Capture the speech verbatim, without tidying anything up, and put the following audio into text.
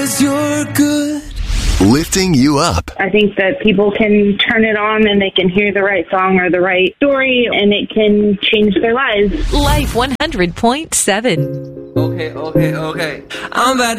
You're good. Lifting you up. I think that people can turn it on and they can hear the right song or the right story, and it can change their lives. Life one hundred point seven. Okay, okay, okay. I'm about to